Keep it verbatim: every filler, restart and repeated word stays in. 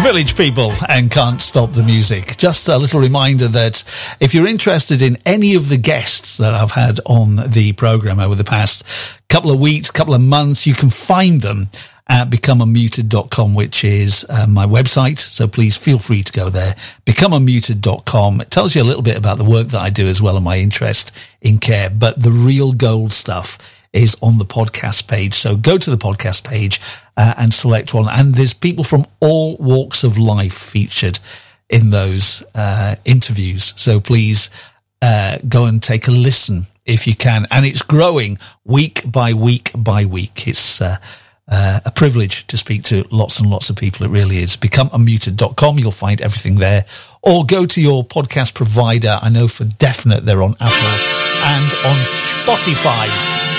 Village People and Can't Stop the Music. Just a little reminder that if you're interested in any of the guests that I've had on the programme over the past couple of weeks, couple of months, you can find them at become unmuted dot com, which is uh, my website. So please feel free to go there. become unmuted dot com. It tells you a little bit about the work that I do as well and my interest in care. But the real gold stuff is on the podcast page. So go to the podcast page uh, and select one. And there's people from all walks of life featured in those uh, interviews. So please uh, go and take a listen if you can. And it's growing week by week by week. It's uh, uh, a privilege to speak to lots and lots of people. It really is. become unmuted dot com. You'll find everything there. Or go to your podcast provider. I know for definite they're on Apple and on Spotify.